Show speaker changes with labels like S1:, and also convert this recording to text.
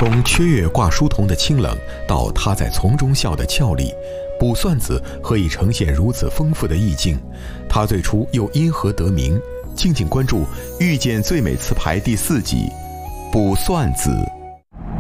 S1: 从缺月挂书童的清冷到他在丛中笑的俏丽，卜算子何以呈现如此丰富的意境？他最初又因何得名？敬请关注《遇见最美词牌》第4集《卜算子》。